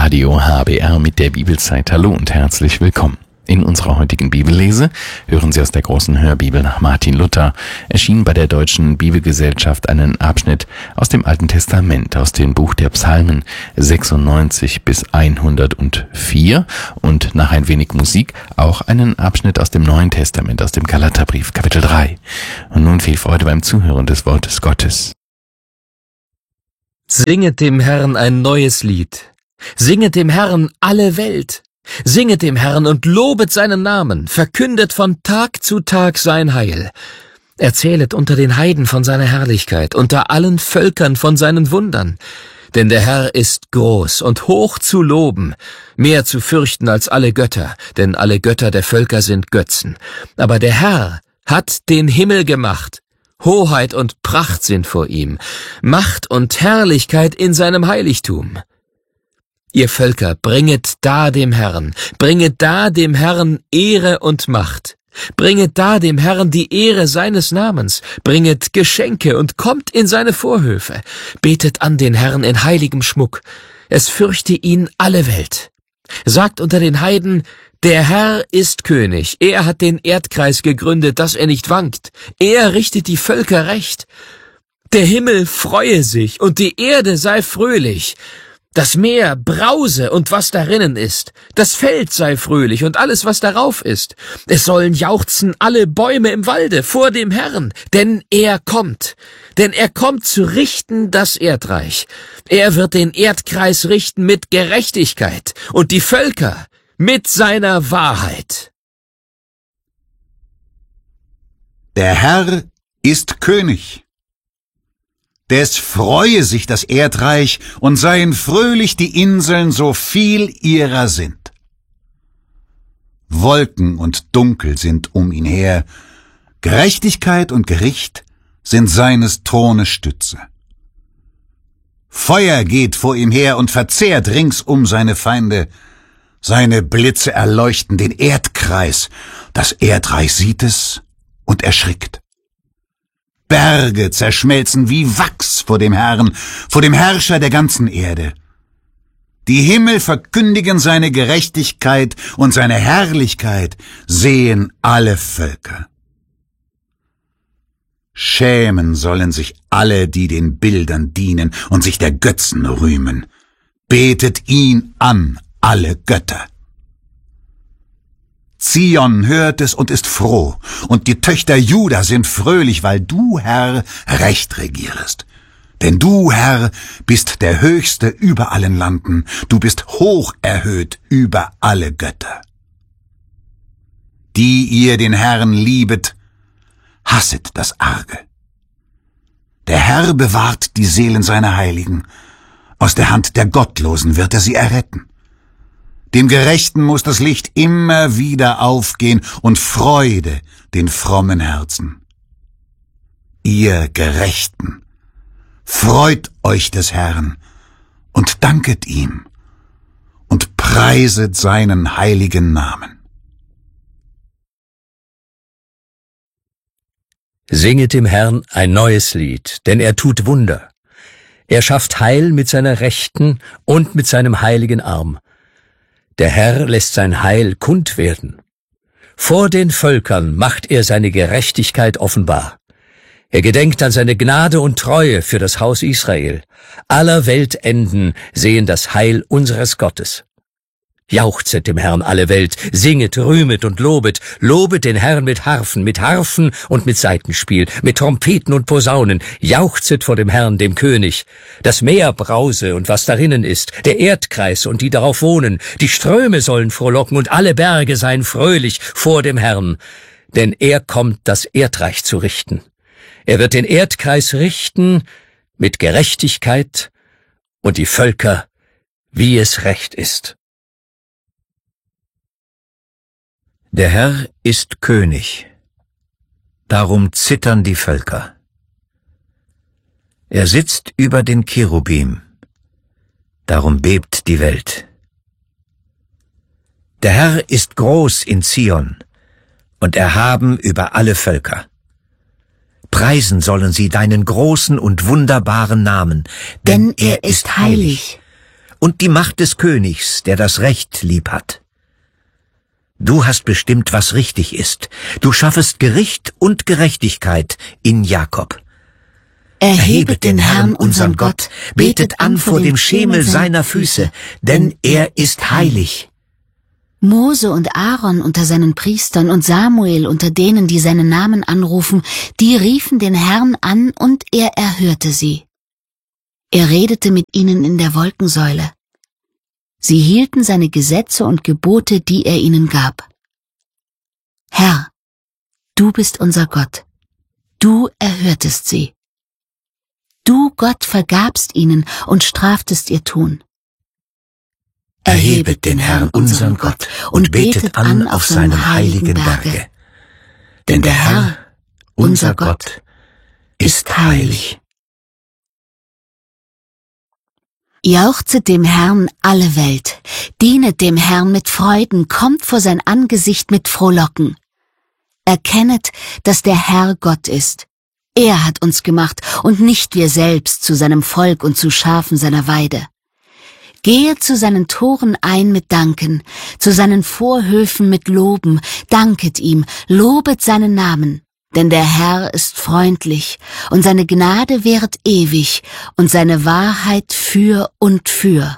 Radio HBR mit der Bibelzeit. Hallo und herzlich willkommen. In unserer heutigen Bibellese hören Sie aus der großen Hörbibel nach Martin Luther, erschienen bei der Deutschen Bibelgesellschaft, einen Abschnitt aus dem Alten Testament, aus dem Buch der Psalmen 96 bis 104 und nach ein wenig Musik auch einen Abschnitt aus dem Neuen Testament, aus dem Galaterbrief, Kapitel 3. Und nun viel Freude beim Zuhören des Wortes Gottes. Singet dem Herrn ein neues Lied. Singet dem Herrn alle Welt. Singet dem Herrn und lobet seinen Namen. Verkündet von Tag zu Tag sein Heil. Erzählet unter den Heiden von seiner Herrlichkeit, unter allen Völkern von seinen Wundern. Denn der Herr ist groß und hoch zu loben, mehr zu fürchten als alle Götter, denn alle Götter der Völker sind Götzen. Aber der Herr hat den Himmel gemacht. Hoheit und Pracht sind vor ihm, Macht und Herrlichkeit in seinem Heiligtum. Ihr Völker, bringet da dem Herrn Ehre und Macht. Bringet da dem Herrn die Ehre seines Namens, bringet Geschenke und kommt in seine Vorhöfe. Betet an den Herrn in heiligem Schmuck, es fürchte ihn alle Welt. Sagt unter den Heiden, der Herr ist König, er hat den Erdkreis gegründet, dass er nicht wankt. Er richtet die Völker recht. Der Himmel freue sich und die Erde sei fröhlich. Das Meer brause und was darinnen ist. Das Feld sei fröhlich und alles, was darauf ist. Es sollen jauchzen alle Bäume im Walde vor dem Herrn, denn er kommt. Denn er kommt zu richten das Erdreich. Er wird den Erdkreis richten mit Gerechtigkeit und die Völker mit seiner Wahrheit. Der Herr ist König. Des freue sich das Erdreich und seien fröhlich die Inseln, so viel ihrer sind. Wolken und Dunkel sind um ihn her, Gerechtigkeit und Gericht sind seines Thrones Stütze. Feuer geht vor ihm her und verzehrt ringsum seine Feinde. Seine Blitze erleuchten den Erdkreis. Das Erdreich sieht es und erschrickt. Berge zerschmelzen wie Wachs vor dem Herrn, vor dem Herrscher der ganzen Erde. Die Himmel verkündigen seine Gerechtigkeit und seine Herrlichkeit sehen alle Völker. Schämen sollen sich alle, die den Bildern dienen und sich der Götzen rühmen. Betet ihn an, alle Götter. Zion hört es und ist froh, und die Töchter Juda sind fröhlich, weil du, Herr, Recht regierest. Denn du, Herr, bist der Höchste über allen Landen, du bist hoch erhöht über alle Götter. Die ihr den Herrn liebet, hasset das Arge. Der Herr bewahrt die Seelen seiner Heiligen, aus der Hand der Gottlosen wird er sie erretten. Dem Gerechten muss das Licht immer wieder aufgehen und Freude den frommen Herzen. Ihr Gerechten, freut euch des Herrn und danket ihm und preiset seinen heiligen Namen. Singet dem Herrn ein neues Lied, denn er tut Wunder. Er schafft Heil mit seiner Rechten und mit seinem heiligen Arm. Der Herr lässt sein Heil kund werden. Vor den Völkern macht er seine Gerechtigkeit offenbar. Er gedenkt an seine Gnade und Treue für das Haus Israel. Aller Weltenden sehen das Heil unseres Gottes. Jauchzet dem Herrn alle Welt, singet, rühmet und lobet, lobet den Herrn mit Harfen und mit Saitenspiel, mit Trompeten und Posaunen, jauchzet vor dem Herrn, dem König. Das Meer brause und was darinnen ist, der Erdkreis und die darauf wohnen, die Ströme sollen frohlocken und alle Berge seien fröhlich vor dem Herrn, denn er kommt, das Erdreich zu richten. Er wird den Erdkreis richten mit Gerechtigkeit und die Völker, wie es recht ist. Der Herr ist König, darum zittern die Völker. Er sitzt über den Cherubim, darum bebt die Welt. Der Herr ist groß in Zion und erhaben über alle Völker. Preisen sollen sie deinen großen und wunderbaren Namen, denn er ist heilig. und die Macht des Königs, der das Recht lieb hat. Du hast bestimmt, was richtig ist. Du schaffest Gericht und Gerechtigkeit in Jakob. Erhebet den Herrn, unseren Gott, betet an vor dem Schemel seiner Füße, denn er ist heilig. Mose und Aaron unter seinen Priestern und Samuel unter denen, die seinen Namen anrufen, die riefen den Herrn an und er erhörte sie. Er redete mit ihnen in der Wolkensäule. Sie hielten seine Gesetze und Gebote, die er ihnen gab. Herr, du bist unser Gott. Du erhörtest sie. Du, Gott, vergabst ihnen und straftest ihr Tun. Erhebet den Herrn, unseren Gott, und betet an auf seinem heiligen Berge. Denn der Herr, unser Gott, ist heilig. Jauchzet dem Herrn alle Welt, dienet dem Herrn mit Freuden, kommt vor sein Angesicht mit Frohlocken. Erkennet, dass der Herr Gott ist. Er hat uns gemacht und nicht wir selbst zu seinem Volk und zu Schafen seiner Weide. Gehe zu seinen Toren ein mit Danken, zu seinen Vorhöfen mit Loben, danket ihm, lobet seinen Namen. Denn der Herr ist freundlich, und seine Gnade währet ewig, und seine Wahrheit für und für.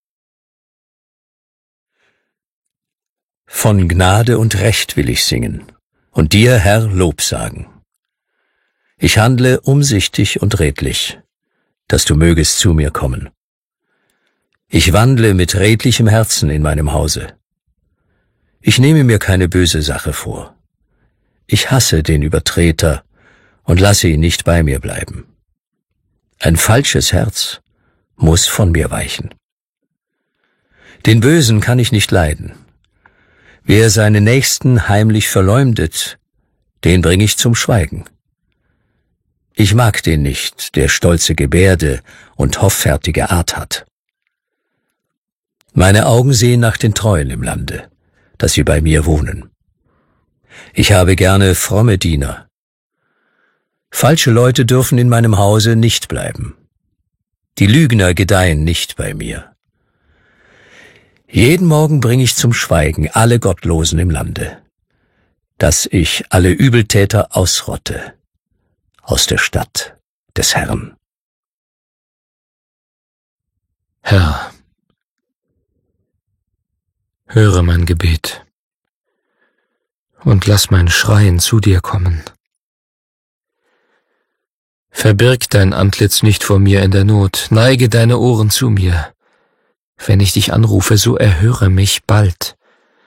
Von Gnade und Recht will ich singen, und dir, Herr, Lob sagen. Ich handle umsichtig und redlich, dass du mögest zu mir kommen. Ich wandle mit redlichem Herzen in meinem Hause. Ich nehme mir keine böse Sache vor. Ich hasse den Übertreter und lasse ihn nicht bei mir bleiben. Ein falsches Herz muss von mir weichen. Den Bösen kann ich nicht leiden. Wer seinen Nächsten heimlich verleumdet, den bringe ich zum Schweigen. Ich mag den nicht, der stolze Gebärde und hoffärtige Art hat. Meine Augen sehen nach den Treuen im Lande, dass sie bei mir wohnen. Ich habe gerne fromme Diener. Falsche Leute dürfen in meinem Hause nicht bleiben. Die Lügner gedeihen nicht bei mir. Jeden Morgen bringe ich zum Schweigen alle Gottlosen im Lande, dass ich alle Übeltäter ausrotte aus der Stadt des Herrn. Herr, höre mein Gebet und lass mein Schreien zu dir kommen. Verbirg dein Antlitz nicht vor mir in der Not, neige deine Ohren zu mir. Wenn ich dich anrufe, so erhöre mich bald.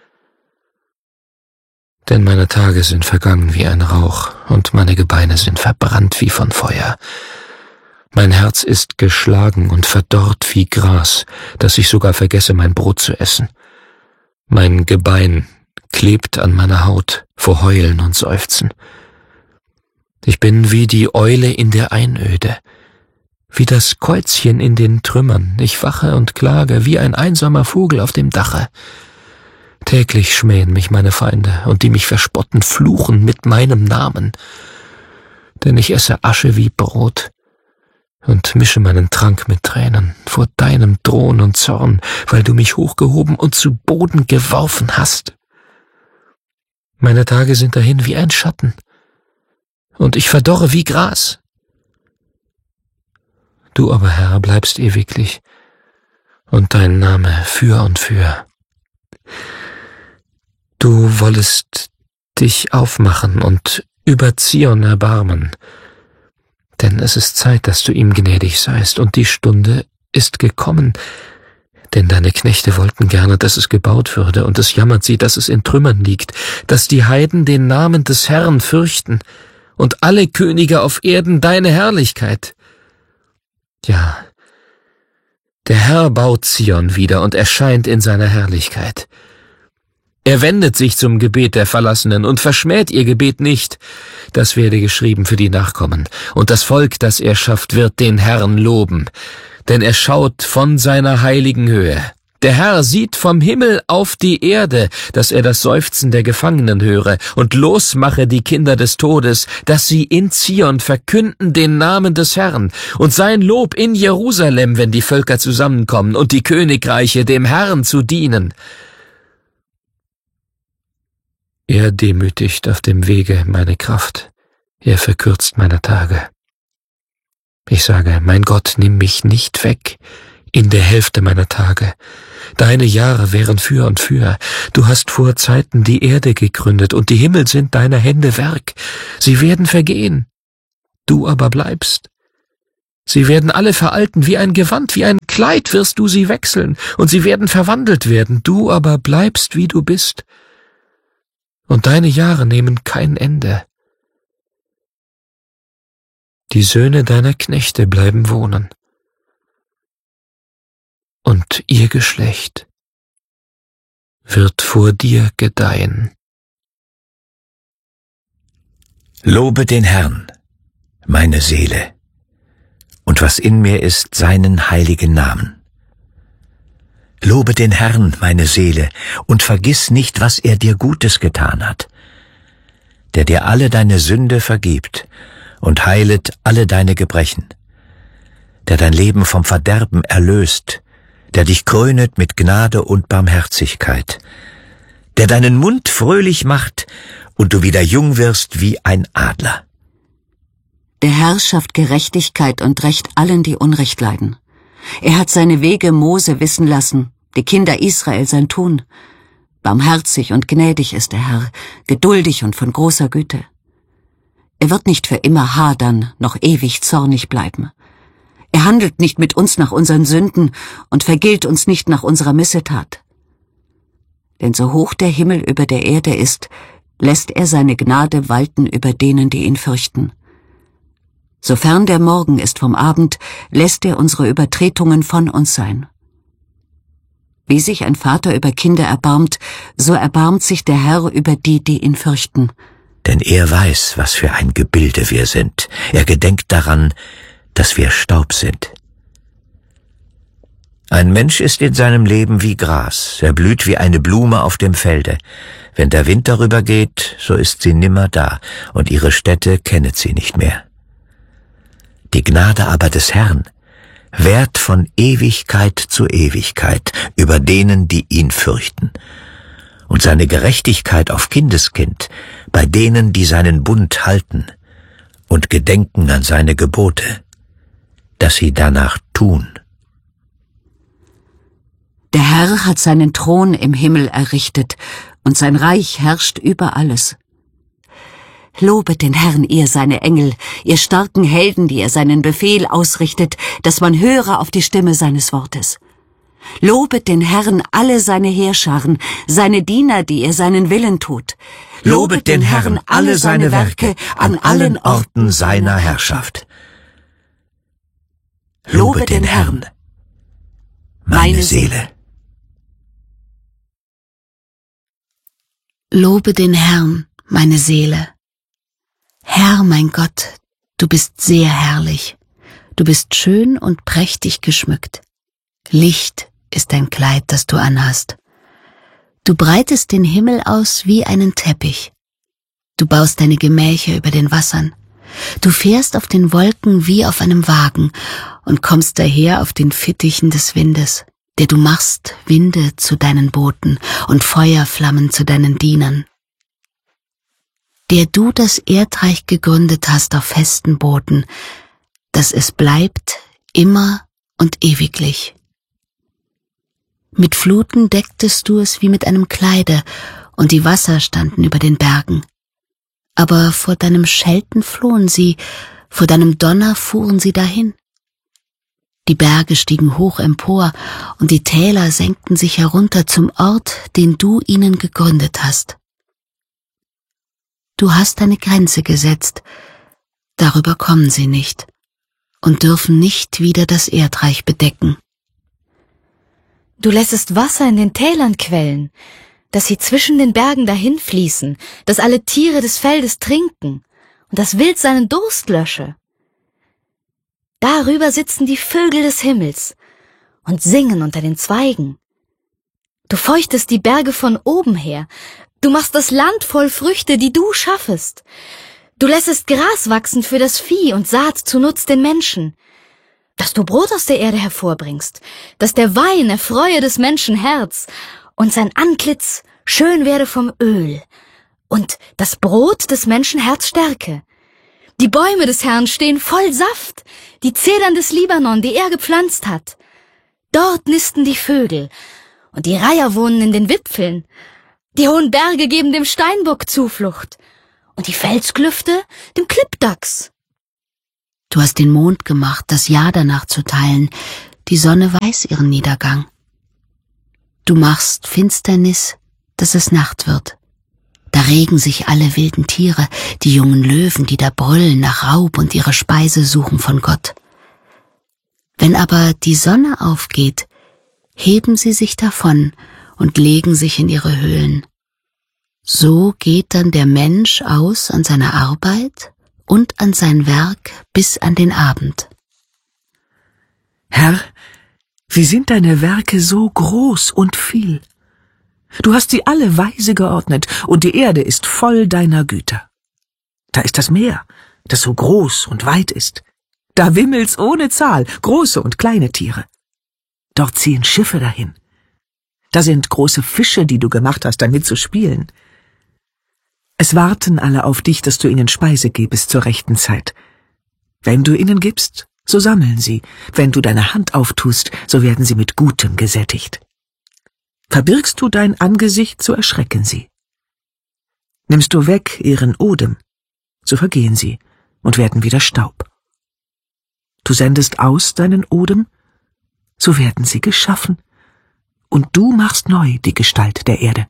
Denn meine Tage sind vergangen wie ein Rauch, und meine Gebeine sind verbrannt wie von Feuer. Mein Herz ist geschlagen und verdorrt wie Gras, dass ich sogar vergesse, mein Brot zu essen. Mein Gebein klebt an meiner Haut vor Heulen und Seufzen. Ich bin wie die Eule in der Einöde, wie das Käuzchen in den Trümmern. Ich wache und klage wie ein einsamer Vogel auf dem Dache. Täglich schmähen mich meine Feinde, und die mich verspotten, fluchen mit meinem Namen. Denn ich esse Asche wie Brot und mische meinen Trank mit Tränen vor deinem Drohen und Zorn, weil du mich hochgehoben und zu Boden geworfen hast. Meine Tage sind dahin wie ein Schatten, und ich verdorre wie Gras. Du aber, Herr, bleibst ewiglich, und dein Name für und für. Du wollest dich aufmachen und über Zion erbarmen, denn es ist Zeit, dass du ihm gnädig seist, und die Stunde ist gekommen, denn deine Knechte wollten gerne, dass es gebaut würde, und es jammert sie, dass es in Trümmern liegt, dass die Heiden den Namen des Herrn fürchten, und alle Könige auf Erden deine Herrlichkeit. Ja, der Herr baut Zion wieder und erscheint in seiner Herrlichkeit. Er wendet sich zum Gebet der Verlassenen und verschmäht ihr Gebet nicht. Das werde geschrieben für die Nachkommen, und das Volk, das er schafft, wird den Herrn loben, denn er schaut von seiner heiligen Höhe. Der Herr sieht vom Himmel auf die Erde, dass er das Seufzen der Gefangenen höre und losmache die Kinder des Todes, dass sie in Zion verkünden den Namen des Herrn und sein Lob in Jerusalem, wenn die Völker zusammenkommen und die Königreiche dem Herrn zu dienen. Er demütigt auf dem Wege meine Kraft, er verkürzt meine Tage. Ich sage, mein Gott, nimm mich nicht weg in der Hälfte meiner Tage. Deine Jahre wären für und für. Du hast vor Zeiten die Erde gegründet, und die Himmel sind deiner Hände Werk. Sie werden vergehen, du aber bleibst. Sie werden alle veralten wie ein Gewand, wie ein Kleid wirst du sie wechseln, und sie werden verwandelt werden, du aber bleibst, wie du bist. Und deine Jahre nehmen kein Ende. Die Söhne deiner Knechte bleiben wohnen, und ihr Geschlecht wird vor dir gedeihen. Lobe den Herrn, meine Seele, und was in mir ist, seinen heiligen Namen. Lobe den Herrn, meine Seele, und vergiss nicht, was er dir Gutes getan hat, der dir alle deine Sünde vergibt und heilet alle deine Gebrechen, der dein Leben vom Verderben erlöst, der dich krönet mit Gnade und Barmherzigkeit, der deinen Mund fröhlich macht und du wieder jung wirst wie ein Adler. Der Herr schafft Gerechtigkeit und Recht allen, die Unrecht leiden. Er hat seine Wege Mose wissen lassen, die Kinder Israel sein Tun. Barmherzig und gnädig ist der Herr, geduldig und von großer Güte. Er wird nicht für immer hadern, noch ewig zornig bleiben. Er handelt nicht mit uns nach unseren Sünden und vergilt uns nicht nach unserer Missetat. Denn so hoch der Himmel über der Erde ist, lässt er seine Gnade walten über denen, die ihn fürchten. Sofern der Morgen ist vom Abend, lässt er unsere Übertretungen von uns sein. Wie sich ein Vater über Kinder erbarmt, so erbarmt sich der Herr über die, die ihn fürchten. Denn er weiß, was für ein Gebilde wir sind. Er gedenkt daran, dass wir Staub sind. Ein Mensch ist in seinem Leben wie Gras, er blüht wie eine Blume auf dem Felde. Wenn der Wind darüber geht, so ist sie nimmer da, und ihre Stätte kennet sie nicht mehr. Die Gnade aber des Herrn währt von Ewigkeit zu Ewigkeit über denen, die ihn fürchten, und seine Gerechtigkeit auf Kindeskind bei denen, die seinen Bund halten und gedenken an seine Gebote, dass sie danach tun. Der Herr hat seinen Thron im Himmel errichtet, und sein Reich herrscht über alles. Lobet den Herrn, ihr seine Engel, ihr starken Helden, die er seinen Befehl ausrichtet, dass man höre auf die Stimme seines Wortes. Lobet den Herrn alle seine Heerscharen, seine Diener, die er seinen Willen tut. Lobet den Herrn alle seine Werke an allen Orten seiner Herrschaft. Lobet den Herrn, meine Seele. Lobe den Herrn, meine Seele. Herr, mein Gott, du bist sehr herrlich. Du bist schön und prächtig geschmückt. Licht ist dein Kleid, das du anhast. Du breitest den Himmel aus wie einen Teppich. Du baust deine Gemächer über den Wassern. Du fährst auf den Wolken wie auf einem Wagen und kommst daher auf den Fittichen des Windes, der du machst Winde zu deinen Booten und Feuerflammen zu deinen Dienern. Der du das Erdreich gegründet hast auf festen Boden, dass es bleibt immer und ewiglich. Mit Fluten decktest du es wie mit einem Kleide, und die Wasser standen über den Bergen. Aber vor deinem Schelten flohen sie, vor deinem Donner fuhren sie dahin. Die Berge stiegen hoch empor, und die Täler senkten sich herunter zum Ort, den du ihnen gegründet hast. Du hast eine Grenze gesetzt, darüber kommen sie nicht und dürfen nicht wieder das Erdreich bedecken. Du lässest Wasser in den Tälern quellen, dass sie zwischen den Bergen dahinfließen, dass alle Tiere des Feldes trinken und das Wild seinen Durst lösche. Darüber sitzen die Vögel des Himmels und singen unter den Zweigen. Du feuchtest die Berge von oben her. Du machst das Land voll Früchte, die du schaffest. Du lässest Gras wachsen für das Vieh und Saat zu Nutz den Menschen. Dass du Brot aus der Erde hervorbringst, dass der Wein erfreue des Menschen Herz und sein Antlitz schön werde vom Öl und das Brot des Menschen Herz stärke. Die Bäume des Herrn stehen voll Saft, die Zedern des Libanon, die er gepflanzt hat. Dort nisten die Vögel und die Reiher wohnen in den Wipfeln. Die hohen Berge geben dem Steinbock Zuflucht und die Felsklüfte dem Klippdachs. Du hast den Mond gemacht, das Jahr danach zu teilen. Die Sonne weiß ihren Niedergang. Du machst Finsternis, dass es Nacht wird. Da regen sich alle wilden Tiere, die jungen Löwen, die da brüllen nach Raub und ihre Speise suchen von Gott. Wenn aber die Sonne aufgeht, heben sie sich davon und legen sich in ihre Höhlen. So geht dann der Mensch aus an seine Arbeit und an sein Werk bis an den Abend. Herr, wie sind deine Werke so groß und viel? Du hast sie alle weise geordnet, und die Erde ist voll deiner Güter. Da ist das Meer, das so groß und weit ist. Da wimmelt's ohne Zahl, große und kleine Tiere. Dort ziehen Schiffe dahin. Da sind große Fische, die du gemacht hast, damit zu spielen. Es warten alle auf dich, dass du ihnen Speise gibest zur rechten Zeit. Wenn du ihnen gibst, so sammeln sie. Wenn du deine Hand auftust, so werden sie mit Gutem gesättigt. Verbirgst du dein Angesicht, so erschrecken sie. Nimmst du weg ihren Odem, so vergehen sie und werden wieder Staub. Du sendest aus deinen Odem, so werden sie geschaffen, und du machst neu die Gestalt der Erde.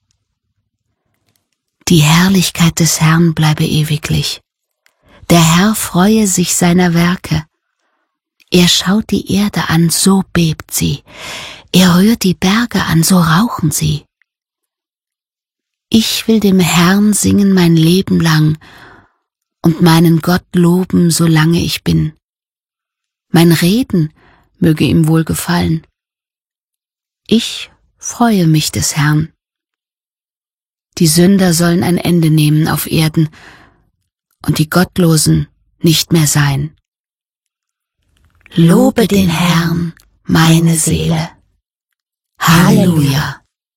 Die Herrlichkeit des Herrn bleibe ewiglich. Der Herr freue sich seiner Werke. Er schaut die Erde an, so bebt sie. Er rührt die Berge an, so rauchen sie. Ich will dem Herrn singen mein Leben lang und meinen Gott loben, solange ich bin. Mein Reden möge ihm wohl gefallen. Ich freue mich des Herrn. Die Sünder sollen ein Ende nehmen auf Erden und die Gottlosen nicht mehr sein. Lobe den Herrn, meine Seele. Halleluja!